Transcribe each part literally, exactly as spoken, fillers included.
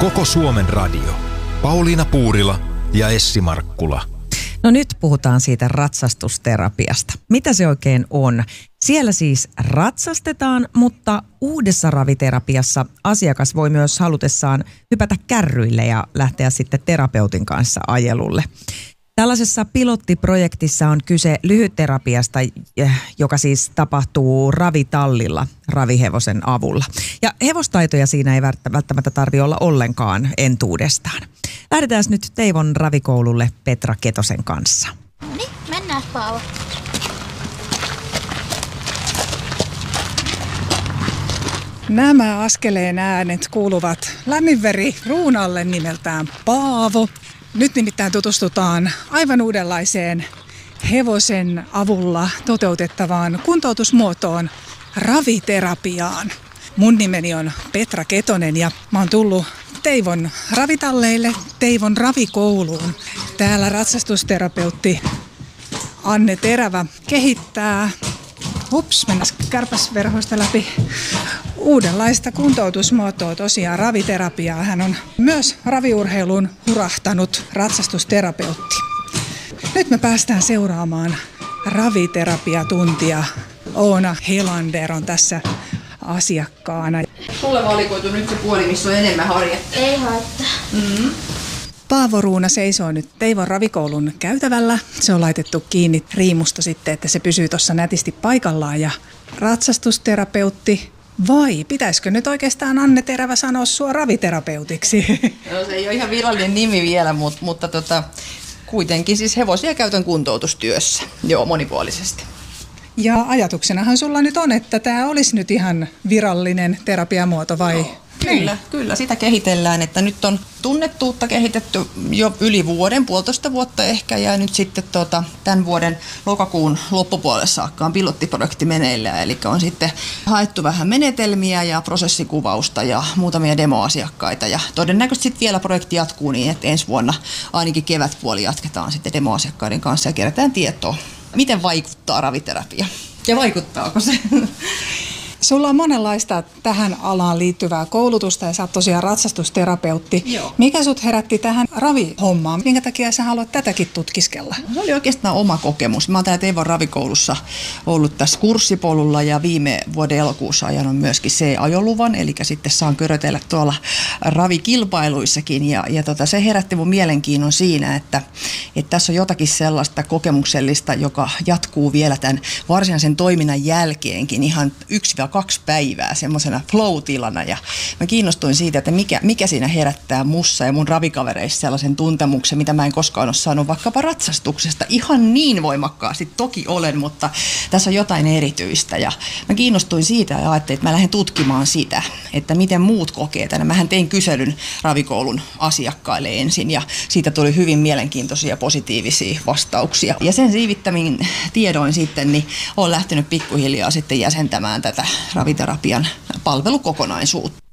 Koko Suomen radio. Pauliina Puurila ja Essi Markkula. No nyt puhutaan siitä ratsastusterapiasta. Mitä se oikein on? Siellä siis ratsastetaan, mutta uudessa raviterapiassa asiakas voi myös halutessaan hypätä kärryille ja lähteä sitten terapeutin kanssa ajelulle. Tällaisessa pilottiprojektissa on kyse lyhytterapiasta, joka siis tapahtuu ravitallilla ravihevosen avulla. Ja hevostaitoja siinä ei välttämättä tarvitse olla ollenkaan entuudestaan. Lähdetään nyt Teivon ravikoululle Petra Ketosen kanssa. No niin, mennään Paavo. Nämä askeleen äänet kuuluvat lämminveri Ruunalle nimeltään Paavo. Nyt nimittäin tutustutaan aivan uudenlaiseen hevosen avulla toteutettavaan kuntoutusmuotoon, raviterapiaan. Mun nimeni on Petra Ketonen ja mä oon tullut Teivon ravitalleille, Teivon ravikouluun. Täällä ratsastusterapeutti Anne Terävä kehittää, ups, mennään kärpäsverhoista läpi, uudenlaista kuntoutusmuotoa, tosiaan raviterapiaa. Hän on myös raviurheiluun hurahtanut ratsastusterapeutti. Nyt me päästään seuraamaan raviterapiatuntia. Oona Helander on tässä asiakkaana. Sulle valikoitu nyt se puoli, missä on enemmän harjetta. Ei haittaa. Mm-hmm. Paavo Ruuna seisoo nyt Teivon ravikoulun käytävällä. Se on laitettu kiinni riimusta sitten, että se pysyy tuossa nätisti paikallaan. Ja ratsastusterapeutti, vai pitäisikö nyt oikeastaan Anne Terävä sanoa sua raviterapeutiksi? No, se ei ole ihan virallinen nimi vielä, mutta, mutta tota, kuitenkin siis hevosia käytän kuntoutustyössä. Joo, monipuolisesti. Ja ajatuksenahan sulla nyt on, että tämä olisi nyt ihan virallinen terapiamuoto vai? No. Kyllä, kyllä. Sitä kehitellään, että nyt on tunnettuutta kehitetty jo yli vuoden, puolitoista vuotta ehkä, ja nyt sitten tota, tämän vuoden lokakuun loppupuolelle saakka on pilottiprojekti meneillään, eli on sitten haettu vähän menetelmiä ja prosessikuvausta ja muutamia demoasiakkaita, ja todennäköisesti sitten vielä projekti jatkuu niin, että ensi vuonna ainakin kevätpuoli jatketaan sitten demoasiakkaiden kanssa ja kerätään tietoa, miten vaikuttaa raviterapia ja vaikuttaako se. Sulla on monenlaista tähän alaan liittyvää koulutusta ja sä oot tosiaan ratsastusterapeutti. Joo. Mikä sut herätti tähän ravihommaan? Minkä takia sä haluat tätäkin tutkiskella? Se oli oikeastaan oma kokemus. Mä oon täällä Teivon ravikoulussa ollut tässä kurssipolulla ja viime vuoden elokuussa ajanut myöskin C-ajoluvan, eli sitten saan körötellä tuolla ravikilpailuissakin. Ja, ja tota, se herätti mun mielenkiinnon siinä, että, että tässä on jotakin sellaista kokemuksellista, joka jatkuu vielä tämän varsinaisen toiminnan jälkeenkin ihan yksi kaksi päivää semmoisena flow-tilana, ja mä kiinnostuin siitä, että mikä, mikä siinä herättää mussa ja mun ravikavereissa sellaisen tuntemuksen, mitä mä en koskaan ole saanut vaikkapa ratsastuksesta. Ihan niin voimakkaasti toki olen, mutta tässä on jotain erityistä, ja mä kiinnostuin siitä ja ajattelin, että mä lähden tutkimaan sitä, että miten muut kokee tämän. Mähän tein kyselyn ravikoulun asiakkaille ensin, ja siitä tuli hyvin mielenkiintoisia positiivisia vastauksia. Ja sen siivittämin tiedoin sitten, niin olen lähtenyt pikkuhiljaa sitten jäsentämään tätä raviterapian palvelukokonaisuutta.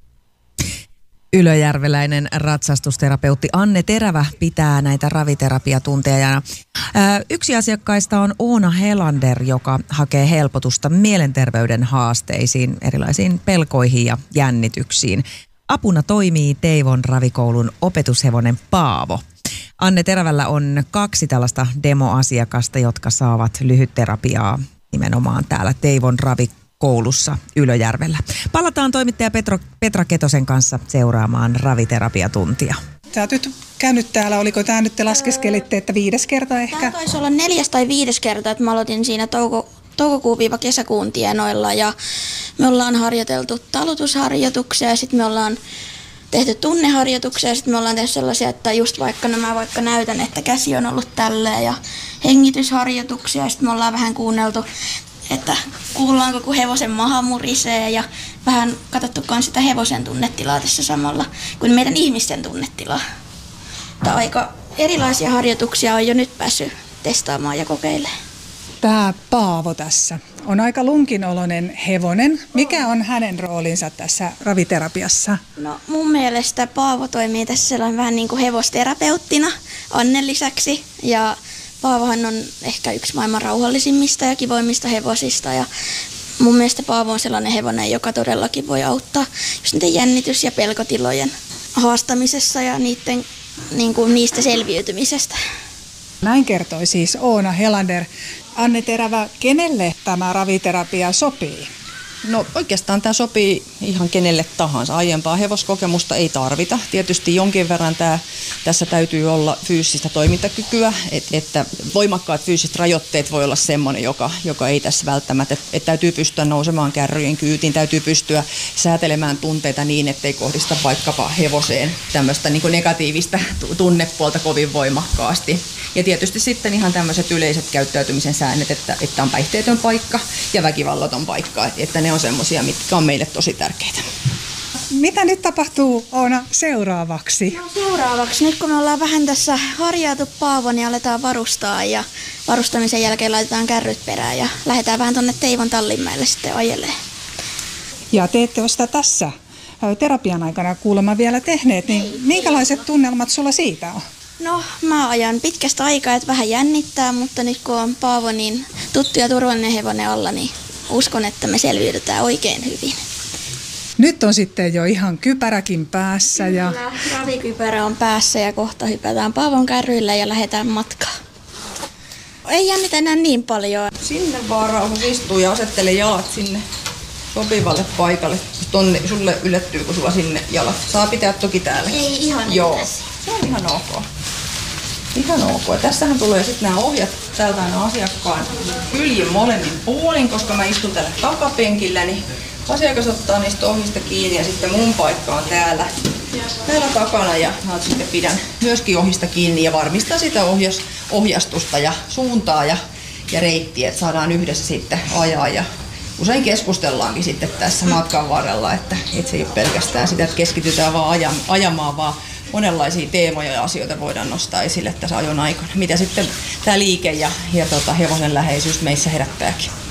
Ylöjärveläinen ratsastusterapeutti Anne Terävä pitää näitä raviterapiatunteja. Ja, ää, yksi asiakkaista on Oona Helander, joka hakee helpotusta mielenterveyden haasteisiin, erilaisiin pelkoihin ja jännityksiin. Apuna toimii Teivon ravikoulun opetushevonen Paavo. Anne Terävällä on kaksi tällaista demoasiakasta, jotka saavat lyhytterapiaa nimenomaan täällä Teivon ravikoulussa. koulussa Ylöjärvellä. Palataan toimittaja Petro, Petra Ketosen kanssa seuraamaan raviterapiatuntia. Sä oot nyt käynyt täällä, oliko tämä nyt te laskeskelitte, että viides kerta ehkä? Tämä taisi olla neljäs tai viides kerta, että mä aloitin siinä touko, toukokuun-kesäkuun tienoilla ja me ollaan harjoiteltu talutusharjoituksia ja sitten me ollaan tehty tunneharjoituksia ja sitten me ollaan tehty sellaisia, että just vaikka no mä vaikka näytän, että käsi on ollut tälleen ja hengitysharjoituksia ja sitten me ollaan vähän kuunneltu, että kuullaanko kun hevosen maha murisee ja vähän katsottukaan sitä hevosen tunnetilaa tässä samalla kuin meidän ihmisten tunnetilaa. Mutta aika erilaisia harjoituksia on jo nyt päässyt testaamaan ja kokeilemaan. Tämä Paavo tässä on aika lunkinoloinen hevonen. Mikä on hänen roolinsa tässä raviterapiassa? No mun mielestä Paavo toimii tässä sellainen vähän niin kuin hevosterapeuttina Annen lisäksi ja Paavohan on ehkä yksi maailman rauhallisimmista ja kivoimmista hevosista ja mun mielestä Paavo on sellainen hevonen, joka todellakin voi auttaa just niiden jännitys- ja pelkotilojen haastamisessa ja niiden, niin kuin niistä selviytymisestä. Näin kertoi siis Oona Helander. Anne Terävä, kenelle tämä raviterapia sopii? No oikeastaan tämä sopii ihan kenelle tahansa. Aiempaa hevoskokemusta ei tarvita. Tietysti jonkin verran tämä, tässä täytyy olla fyysistä toimintakykyä, et, että voimakkaat fyysiset rajoitteet voi olla semmoinen, joka, joka ei tässä välttämättä, että et täytyy pystyä nousemaan kärryjen kyytiin, täytyy pystyä säätelemään tunteita niin, ettei kohdista vaikkapa hevoseen tämmöistä niin kuin negatiivista tunnepuolta kovin voimakkaasti. Ja tietysti sitten ihan tämmöiset yleiset käyttäytymisen säännöt, että, että on päihteetön paikka ja väkivallaton paikka, että ne on semmoisia, mitkä on meille tosi tärkeitä. Mitä nyt tapahtuu, Oona, seuraavaksi? No, seuraavaksi, nyt kun me ollaan vähän tässä harjaatu Paavo, niin aletaan varustaa ja varustamisen jälkeen laitetaan kärryt perään ja lähdetään vähän tuonne Teivon Tallinmäelle sitten ajelee. Ja te ette ole sitä tässä terapian aikana kuulemma vielä tehneet, niin minkälaiset tunnelmat sulla siitä on? No, mä ajan pitkästä aikaa, että vähän jännittää, mutta nyt kun on Paavo niin tuttu ja turvallinen hevonen alla, niin uskon, että me selviydytään oikein hyvin. Nyt on sitten jo ihan kypäräkin päässä. Ja... Kyllä, ravikypärä on päässä ja kohta hypätään Paavon kärryillä ja lähdetään matkaan. Ei jännitä enää niin paljon. Sinne vaan rauhassa istuu ja asettele jalat sinne sopivalle paikalle. Tonne, sulle ylettyy, kun sulla sinne jalat. Saa pitää toki täällä. Ei ihan Joo, tässä. Se on ihan ok. Ihan ok. Ja tässähän tulee sitten nämä ohjat täältä aina asiakkaan kyljin molemmin puolin, koska mä istun täällä takapenkillä, niin asiakas ottaa niistä ohjista kiinni ja sitten mun paikka on täällä, täällä takana ja mä sitten pidän myöskin ohjista kiinni ja varmistan sitä ohjas, ohjastusta ja suuntaa ja, ja reittiä, että saadaan yhdessä sitten ajaa. Ja usein keskustellaankin sitten tässä matkan varrella, että, että se ei ole pelkästään sitä, että keskitytään vaan ajamaan, vaan monenlaisia teemoja ja asioita voidaan nostaa esille tässä ajon aikana, mitä sitten tämä liike ja, ja tota, hevosen läheisyys meissä herättääkin.